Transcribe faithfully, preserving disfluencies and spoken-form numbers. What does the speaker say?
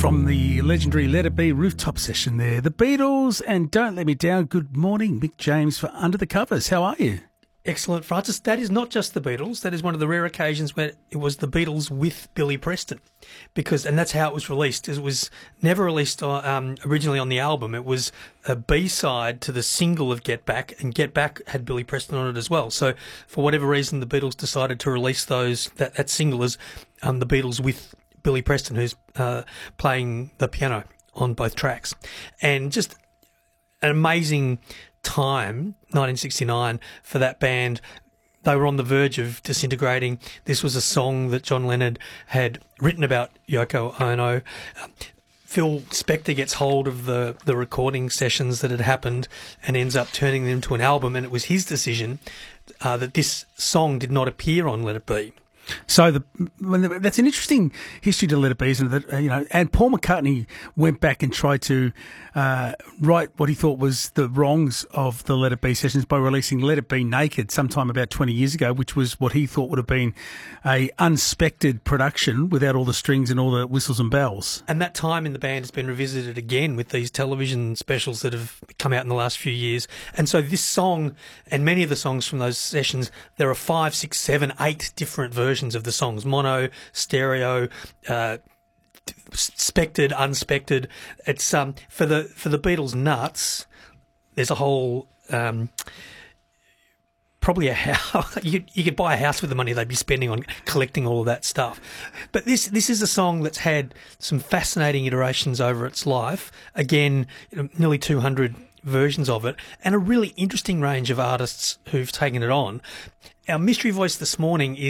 From the legendary Let It Be rooftop session there, the Beatles and Don't Let Me Down. Good morning, Mick James for Under the Covers. How are you? Excellent, Francis. That is not just the Beatles. That is one of the rare occasions where it was the Beatles with Billy Preston, because and that's how it was released. It was never released um, originally on the album. It was a B-side to the single of Get Back, and Get Back had Billy Preston on it as well. So for whatever reason, the Beatles decided to release those that, that single as um, the Beatles with Billy Preston, who's uh, playing the piano on both tracks. And just an amazing time, nineteen sixty-nine, for that band. They were on the verge of disintegrating. This was a song that John Lennon had written about Yoko Ono. Phil Spector gets hold of the, the recording sessions that had happened and ends up turning them into an album, and it was his decision uh, that this song did not appear on Let It Be. So the, when the, that's an interesting history to Let It Be, isn't it? That, you know, and Paul McCartney went back and tried to uh, right what he thought was the wrongs of the Let It Be sessions by releasing Let It Be Naked sometime about twenty years ago, which was what he thought would have been a unspected production without all the strings and all the whistles and bells. And that time in the band has been revisited again with these television specials that have come out in the last few years. And so this song and many of the songs from those sessions, there are five, six, seven, eight different versions of the songs: mono, stereo, uh, spected, unspected. It's um for the for the Beatles nuts. There's a whole um, probably a house. you you could buy a house with the money they'd be spending on collecting all of that stuff. But this this is a song that's had some fascinating iterations over its life. Again, you know, nearly two hundred versions of it, and a really interesting range of artists who've taken it on. Our mystery voice this morning is